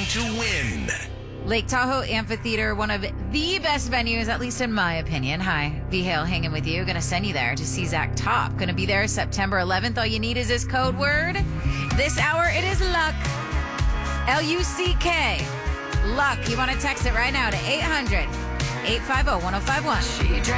to win. Lake Tahoe Amphitheater, one of the best venues, at least in my opinion. Hi, V Hale hanging with you. Gonna send you there to see Zach Top. Gonna be there September 11th. All you need is this code word. This hour, it is LUCK. L-U-C-K. Luck. You want to text it right now to 800-850-1051.